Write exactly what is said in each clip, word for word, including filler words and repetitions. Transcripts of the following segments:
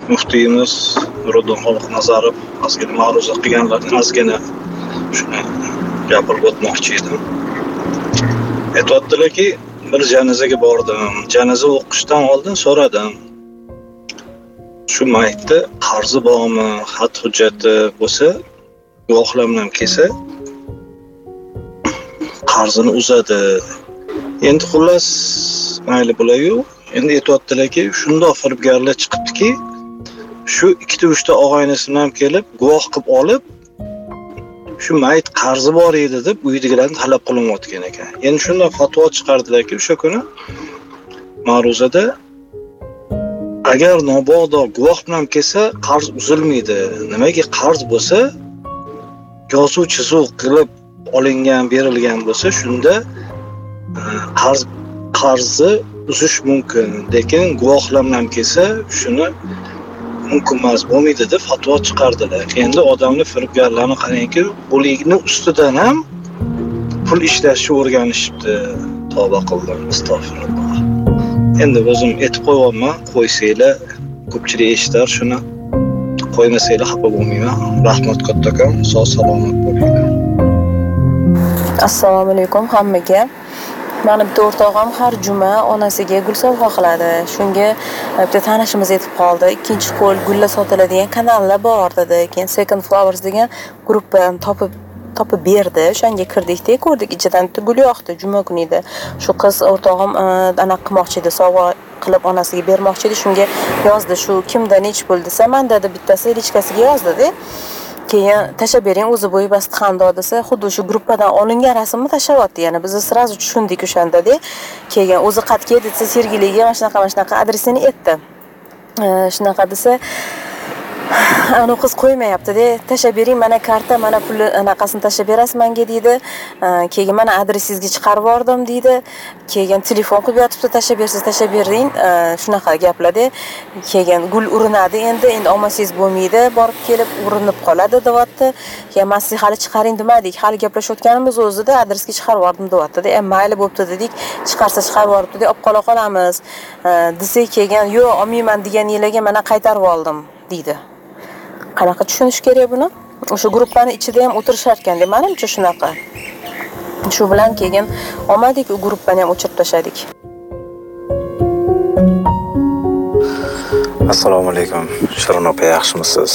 muftiyimiz Nuriddin Xoliqnazarov ozgina ma'ruza qilganlarni ozgina shuni gapirib o'tmoqchi edim. Aytayotdilarki, bir janozaga bordim. Janoza o'qishdan oldin so'radim. Shu maytda qarzi bormi, xat hujjati bo'lsa, guvohlar bilan kelsa, qarzini uzadi. Endi xullas mayli bo'layu, endi aytayotdilarki, shundoq firibgarlar chiqibdiki, shu ikkita uchta og'aynisi ham kelib, guvoh qilib olib, shu mayt qarzi bor edi deb uydagilarni talab qilinayotgan ekan. Endi shunday fatvo chiqardilarki, o'sha kuni ma'ruzada agar nobog'da guvoh bilan kelsa, qarz uzilmaydi. Nimaga qarz bo'lsa, yozuv chizuv qilib olingan, berilgan bo'lsa, shunda qarz qarzni uzish mumkin. Lekin guvohlar bilan kelsa, shuni mumkin emas, bo'lmaydi deb fatvo chiqardilar. Endi odamni firibgarlarni qarangki, qo'ligini ustidan ham pul ishlashni o'rganishibdi. Tavba qildim, astag'firulloh. Endi o'zim aytib qo'yapman, qo'ysanglar, ko'pchilik eshitar shuni. Qo'ymasanglar xafa bo'lmayman. Rahmat kattakon, sog' salomat bo'linglar. Assalomu alaykum hammaga. Mani bitta o'rtog'im har juma onasiga gul sovg'a qiladi. Shunga bitta tanishimiz aytib qoldi. Ikkinchi qo'l gullar sotiladigan kanallar bor dedi. Keyin Second Flowers degan gruppani topib topib berdi. O'shanga kirdik-da, ko'rdik, ichidan gul yoqdi juma kuni edi. Shu qiz o'rtog'im anaqa qilmoqchi edi, sovg'a qilib onasiga bermoqchi edi. Shunga yozdi, shu kimda nech pul desa, men dedi bittasi lichkasiga yozdi-da. Keyin tashlab bering, o'zi bo'yi bas qando desa, xuddi shu gruppadan olingan rasmni tashlayapti. Ya'ni biz sirazu tushundik o'shanda-da. Keyin o'zi qayerga desa, Sergeliga mana shunaqa mana shunaqa adresini aytdi. Shunaqa desa, ana qiz qo'ymayapti-da. Tashlab bering, mana karta, mana pul anaqasini tashlab berasiz menga deydi. Keyin mana adresingizga chiqarib bordim deydi. Keyin telefon qilib yotibdi, tashlab bersiz, tashlab bering. Shunaqa gaplar-da. Keyin gul urinadi endi, endi olmasangiz bo'lmaydi, borib kelib urinib qoladi deyapti. Keyin men siz hali chiqaring demadik, hali gaplashayotganimiz o'zida adresga chiqarib bordim deyapti-da. E mayli bo'pti dedik, chiqarsa chiqarib boribdi-da, olib qola qolamiz. Desak, keyin yo'q, olmayman deganinglarga mana qaytarib oldim deydi. Qanaqa tushunish kerak buni? O'sha guruhning ichida ham o'tirishar ekan-da, menimcha shunaqa. Shu bilan keyin olmadik, u guruhni ham o'chirib tashladik. Assalomu alaykum. Shirin opa, yaxshimisiz?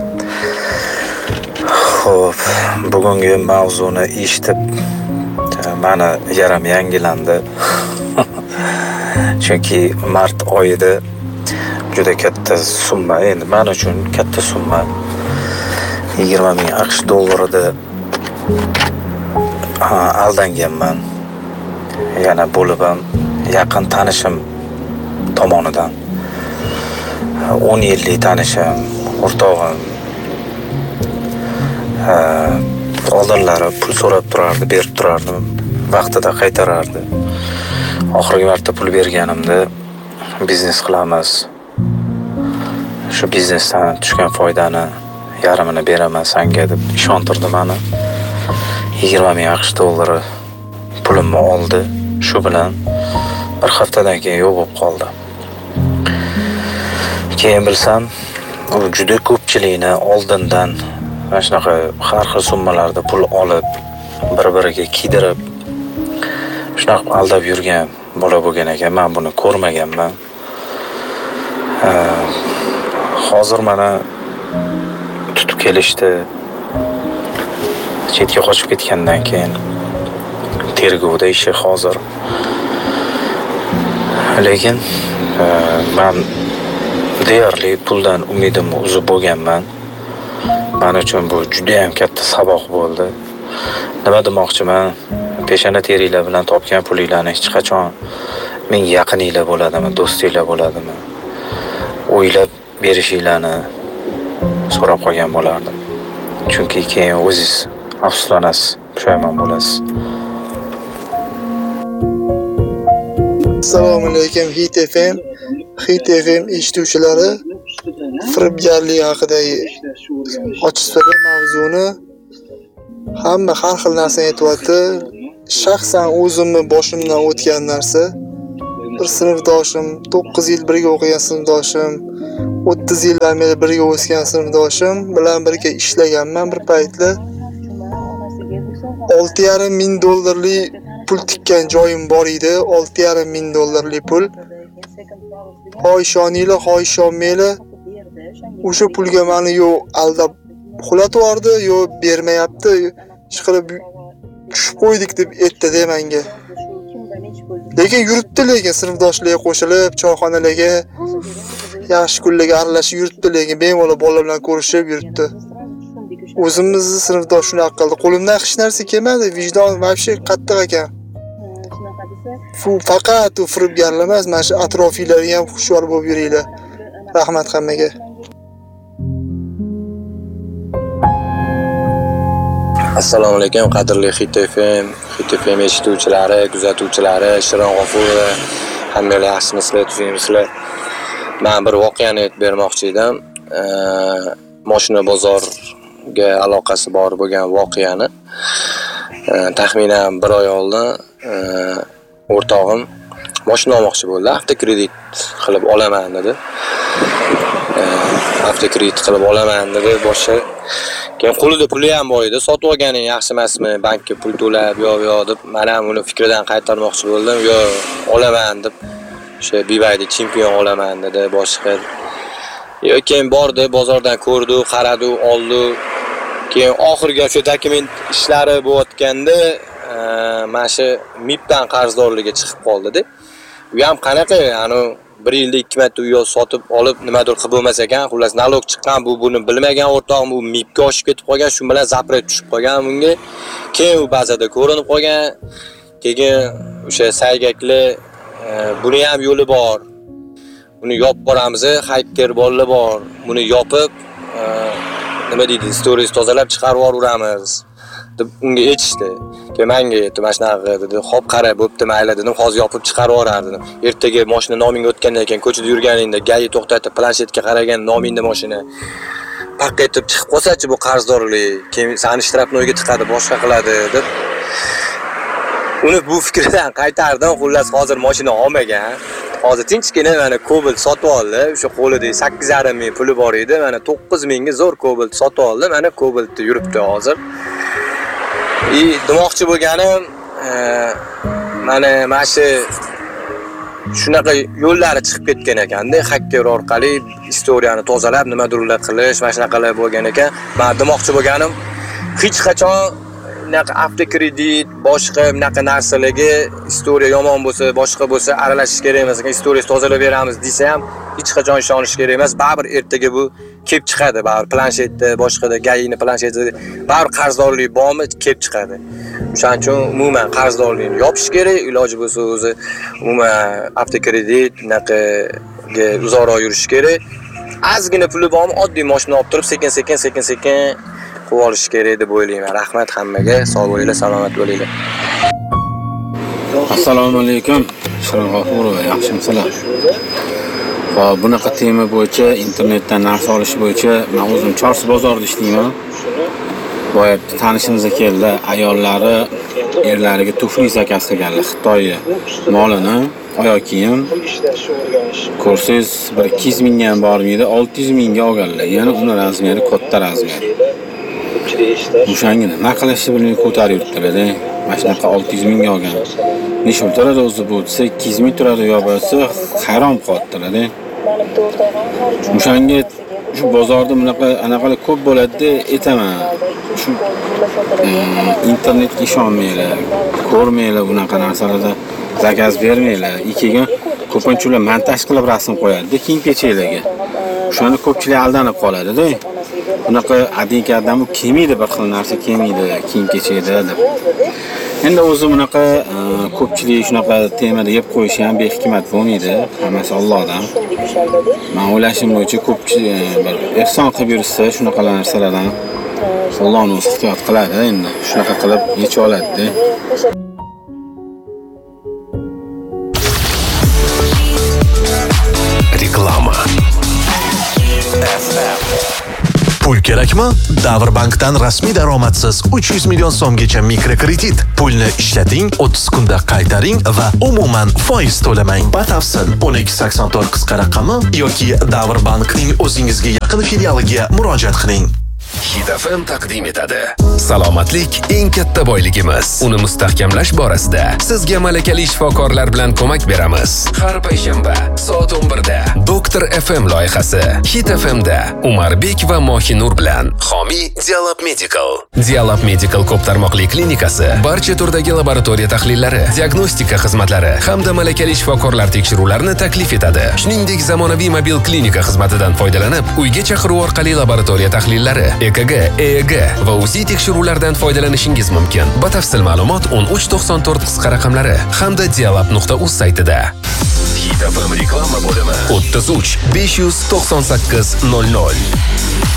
Xo'p, bugungi mavzuni eshitib, meni yaram yangilandi. Chunki mart oyida juda katta summa, endi men uchun katta summa. yigirma ming AQSh dollarida aldanganman. Yana bo'lib ham yaqin tanishim tomonidan o'n yillik tanishim, o'rtog'im oldinlari pul so'rab turardi, berib turardi, vaqtida qaytarardi. Oxirgi marta pul berganimda biznes qilamiz, shu biznesdan tushgan foydani yarmini beraman senga deb ishontirdi meni. yigirma ming AQSh dollari pulimni oldi. Shu bilan bir haftadan keyin yo'q bo'lib qoldi. Keyin bilsam, u juda ko'pchilikni oldindan mana shunaqa har xil summalarda pul olib, bir-biriga kiydirib, shunaqa aldab yurgan bola bo'lgan ekan. Men buni ko'rmaganman. Hozir mana tutib kelishdi. Chetga qochib ketgandan keyin tergovda ishi hozir. Lekin men deyarli puldan umidimni uzib bo'lganman. Men uchun bu juda ham katta saboq bo'ldi. Nima demoqchiman? Peshona teringlar bilan topgan pulinglarni hech qachon men yaqininglar bo'ladimi, do'stinglar bo'ladimi? O'ylab berishinglarni so'rab qolgan bo'lardim. Chunki keyin o'zingiz afsuslanasiz, pushaymon bo'lasiz. Assalomu alaykum Hit F M. Hit F M eshituvchilari, firibgarlik haqidagi ochiqcha mavzuni hamma har xil narsa aytyapti. Shaxsan o'zimni boshimdan o'tgan narsa bir sinfdoshim, to'qqiz yil birga o'qigan sinfdoshim, o'ttiz yildan beri birga o'sgan sinfdoshim bilan birga ishlaganman bir paytlar. olti yarim ming dollarlik pul tikkan joyim bor edi. olti yarim ming dollarlik pul. Hoy ishoninglar, hoy ishonmanglar. O'sha pulga meni yo aldab uxlatib yubordi, yo bermayapti. Chiqirib tushib qo'ydik deb aytdi menga. Lekin yuribdi, lekin sinfdoshlarga qo'shilib, choyxonalarga yaxshi kunlarga aralashib yuribdi, lekin bemalol bolalar bilan ko'rishib yuribdi. O'zimizni sinfdosh shunaqa qildi. Qo'limdan hech narsa kelmadi, vijdon вообще qattiq ekan. Fu faqat u firibgarlar emas, mana shu atrofinglarga ham xushyor bo'lib yuringlar. Rahmat hammaga. Assalomu alaykum qadrli Hit F M, Hit F M eshituvchilari, kuzatuvchilari, Shirin G'ofurov, hammalar yaxshimisizlar, tuzingmisizlar? Men bir voqeani aytib bermoqchi edim. Mashina bozorga aloqasi bor bo'lgan voqeani. Taxminan bir oy oldin o'rtog'im mashina olmoqchi bo'ldi. Avtokredit qilib olaman dedi. Avtokredit qilib olaman dedi boshqa. Keyin qo'lida puli ham bor edi. Sotib olganing yaxshi emasmi? Bankka pul to'lab, yo'q, yo'q deb, men ham uni fikridan qaytarmoqchi bo'ldim. Yo'q, olaman deb, o'sha Bibayda chempion olaman dedi boshqa. Yo'q, keyin bordi, bozordan ko'rdi, qaradi, oldi. Keyin oxirgi o'sha dokument ishlari bo'layotganda, mana shu M I Bdan qarzdorligi chiqib qoldi-da. U ham qanaqa, ani bir yilda ikki marta uy sotib olib nimadir qilib bo'lmas ekan, xullas nalog chiqqan, bu buni bilmagan o'rtog'im u M I Bga oshib ketib qolgan, shu bilan zapret tushib qolgan bunga. Keyin u bazada ko'rinib qolgan. Keyin o'sha saygaklar buni ham yo'li bor. Buni yopib boramiz, hacker bolalar bor. Buni yopib nima deydi, stories tozalab chiqarib yuboramiz deb unga aytishdi. Keyin menga aytdi, mana shunaqa dedi. Xo'p, qara, bo'pti, mayli dedim. Hozir yopib chiqarib yuborar dedim. Ertaga mashina nomingga o'tgandan keyin ko'chada yurganingda gai to'xtatib planshetga qaragan nomingda mashina paq etib chiqib qolsa-chi bu qarzdorlik, keyin seni shtrapnoyga tiqadi, boshqa qiladi deb uni bu fikridan qaytardim. Xullas hozir mashina olmagan. Hozir tinchgina mana Cobalt sotib oldi. O'sha qo'lida sakkiz yarim ming puli bor edi. Mana to'qqiz mingga zo'r Cobalt sotib oldi. Mana Cobaltda yuribdi hozir. I demoqchi bo'lganim, mana mana shu shunaqa yo'llari chiqib ketgan ekanda, hacker orqali istoriyani tozalab, nimadirlar qilish, mana shunaqalar bo'lgan ekan. Men demoqchi bo'lganim, hech qachon bunaqa avtokredit, boshqa bunaqa narsalarga istoriya yomon bo'lsa, boshqa bo'lsa aralashish kerak emas. Istoriyani tozalab beramiz desa ham hech qachon ishonish kerak emas. Baribir ertaga bu kelib chiqadi, baribir planshetda, boshqada gayini planshetida baribir qarzdorlik bormi, kelib chiqadi. O'shaning uchun umuman qarzdorlikni yopish kerak, iloji bo'lsa o'zi umuman avtokredit bunaqaga uzoqroq yurish kerak. Ozgina puli bormi, oddiy mashina olib turib, sekin-sekin, sekin-sekin qilib olish kerak deb o'ylayman. Rahmat hammaga, sog' bo'linglar, salomat bo'linglar. Assalomu alaykum. Shirin G'ofurov, yaxshimisizlar? Xo'p, bunaqa tema bo'yicha internetdan narsa olish bo'yicha men o'zim Chorsu bozorida ishlayman. Boyab tanishimizga keldi, ayollari erlariga tufli zakaz qilganlar. Xitoy molini, oyoq kiyim. Ko'rsangiz bir ikki yuz mingga ham bormaydi, olti yuz mingga olganlar. Yana uni razmeri katta razmer. O'shangina nima qilishni bilmay ko'tarib yuribdilar-da. Mana shunaqa olti yuz mingga olgan. Necha turadi o'zi bu desa ikki yuz ming turadi yo bo'lsa hayron qolibdilar-da. O'shanga shu bozorda bunaqa anaqalar ko'p bo'ladi-da, aytaman. Shu internetga ishonmanglar, ko'rmanglar bunaqa narsalarda zakaz bermanglar. Ikkiga ko'pincha montaj qilib rasm qo'yadi-da kiyim-kechaklarga. O'shani ko'pchilik aldanib qoladi-da. Bunaqa adinkadan bu kelmaydi, bir xil narsa kelmaydi kiyim-kechakda deb. Endi o'zi bunaqa ko'pchilik shunaqa temada yeb qo'yishi ham behikmat bo'lmaydi. Hammasi Allohdan. Men o'ylashim bo'yicha ko'pchilik bir ehson qilib yursa shunaqa narsalardan Allohning o'zi ehtiyot qiladi endi. Shunaqa qilib yechib oladi-da. Реклама. Pul kerakmi? Davrbankdan rasmiy daromadsiz uch yuz million so'mgacha mikrokredit. Pulni ishlating, o'ttiz kunda qaytaring va umuman foiz to'lamang. Batafsil o'n ikki sakson to'rt qisqa raqami yoki Davrbankning o'zingizga yaqin filialiga murojaat qiling. Hit F M taqdim etadi. Salomatlik eng katta boyligimiz. Uni mustahkamlash borasida sizga malakali shifokorlar bilan ko'mak beramiz. Har payshanba soat o'n birda Doktor F M loyihasi Hit F M da Umarbek va Mohinur bilan Xomiy Dialab Medical. Dialab Medical ko'p tarmoqli klinikasi barcha turdagi laboratoriya tahlillari, diagnostika xizmatlari hamda malakali shifokorlar tekshiruvlarini taklif etadi. Shuningdek, zamonaviy mobil klinika xizmatidan foydalanib, uyga chaqiruv orqali laboratoriya tahlillari, E K G, E E G va U Z I tekshiruvlardan foydalanishingiz mumkin. Batafsil ma'lumot o'n uch to'qson to'rt qisqa raqamlari hamda dialab nuqta uz saytida. Hit F M reklama bo'limi o'ttiz uch besh yuz to'qson sakkiz nol nol.